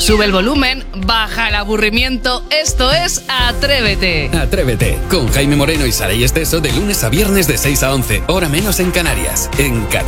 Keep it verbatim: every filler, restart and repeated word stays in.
Sube el volumen, baja el aburrimiento. Esto es Atrévete. Atrévete, con Jaime Moreno y Saray Esteso de lunes a viernes de seis a once, hora menos en Canarias. En Cadena